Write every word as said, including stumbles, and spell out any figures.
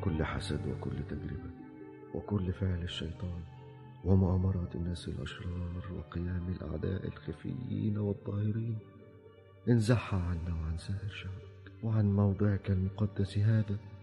كل حسد وكل تجربة وكل فعل الشيطان ومؤامرات الناس الأشرار وقيام الأعداء الخفيين والظاهرين. انزحها عنا وعن سائر شعبك وعن موضعك المقدس هذا